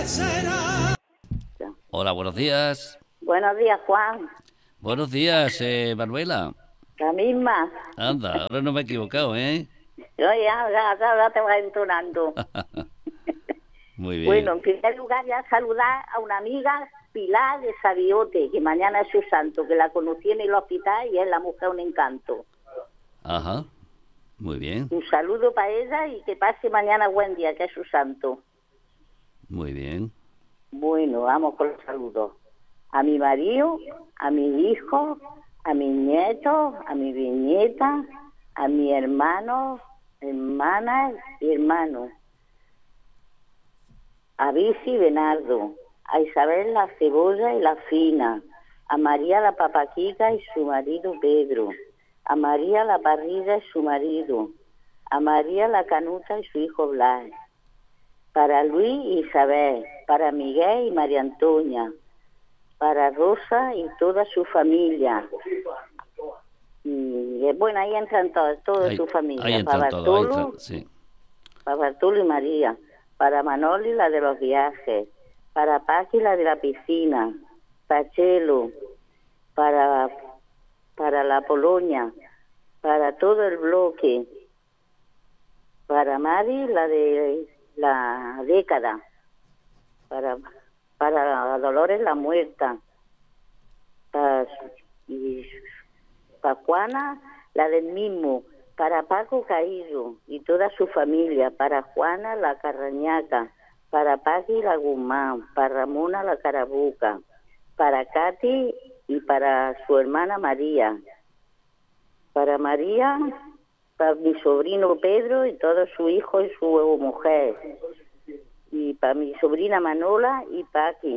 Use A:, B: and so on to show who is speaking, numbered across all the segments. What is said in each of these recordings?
A: Hola, buenos días.
B: Buenos días, Juan.
A: Buenos días, Manuela.
B: La misma.
A: Anda, ahora no me he equivocado, ¿eh?
B: Yo ya te vas entonando.
A: Muy bien.
B: Bueno, en primer lugar ya saludar a una amiga, Pilar de Sabiote, que mañana es su santo, que la conocí en el hospital y es la mujer un encanto.
A: Ajá, muy bien,
B: Un saludo para ella y que pase mañana buen día, que es su santo.
A: muy bien.
B: Bueno, vamos con los saludos. A mi marido, a mi hijo, a mis nietos, a mi bisnieta, a mi hermano, hermanas y hermanos. A Bici Benardo, a Isabel la Cebolla y la Fina, a María la Papaquica y su marido Pedro, a María la Parrilla y su marido, a María la Canuta y su hijo Blas, para Luis y Isabel, para Miguel y María Antonia, para Rosa y toda su familia. Y bueno, ahí entran toda
A: Ahí,
B: su
A: ahí
B: familia,
A: entran
B: para
A: todos, ahí
B: Bartolo,
A: entran, sí.
B: para Bartolo y María, para Manoli la de los viajes, para Paqui la de la piscina, para Chelo, para la Polonia, para todo el bloque, para Mari la de la década, para Dolores la muerta, y para Juana la del mismo, para Paco Caído y toda su familia, para Juana la Carrañaca, para Paqui la Guzmán, para Ramona la Carabuca, para Katy y para su hermana María, para María, para mi sobrino Pedro y todos su hijo y su mujer, y para mi sobrina Manola y Paqui.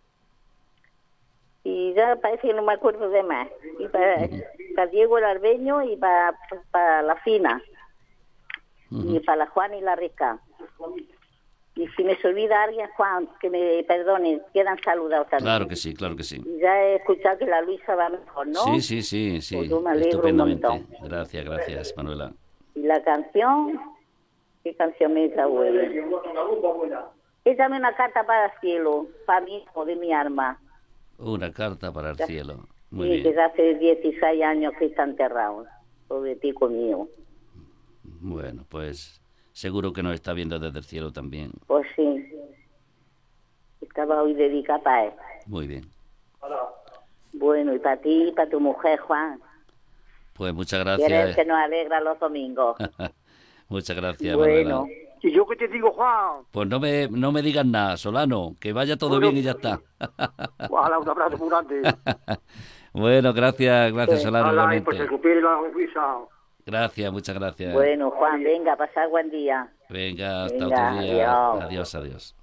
B: Y ya parece que no me acuerdo de más. Y para Diego el Arbeño y para la Fina. Y para la Juana y la Rica. Y si me se olvida alguien, Juan, que me perdone, quedan saludados también.
A: Claro que sí, claro que sí.
B: Y ya he escuchado que la Luisa va mejor, ¿no?
A: Sí,
B: Pues yo me alegro
A: estupendamente.
B: un montón.
A: Gracias, Manuela.
B: Y la canción, ¿qué canción me está buena? Échame una carta para el cielo, para mí o de mi alma.
A: Una carta para el cielo. Muy
B: Sí,
A: bien.
B: que hace 16 años que está enterrado, pobretico mío.
A: Bueno, pues seguro que nos está viendo desde el cielo también.
B: Pues sí, estaba hoy dedicada para él.
A: Muy bien.
B: Bueno, y para ti y para tu mujer, Juan.
A: Pues muchas
B: Quieres
A: gracias.
B: que nos alegra los domingos.
A: Muchas gracias,
B: Bueno,
A: Manuela.
C: ¿Y yo qué te digo, Juan?
A: Pues no me digas nada, Solano, que vaya todo
C: Bueno,
A: bien y ya está.
C: ojalá un abrazo muy grande.
A: Bueno, gracias, Solano,
C: Ojalá y pues se
A: igualmente.
C: recupere la Luisa.
A: Gracias, muchas gracias.
B: bueno, Juan, venga, pasar buen día.
A: Venga, hasta otro
B: Venga,
A: día.
B: adiós.
A: Adiós.